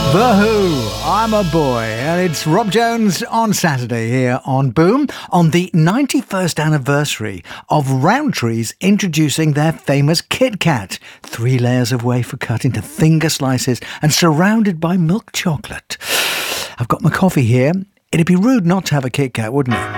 The Who, I'm a Boy, and it's Rob Jones on Saturday here on Boom on the 91st anniversary of Rowntree's introducing their famous Kit Kat. 3 layers of wafer cut into finger slices and surrounded by milk chocolate. I've got my coffee here. It'd be rude not to have a Kit Kat, wouldn't it?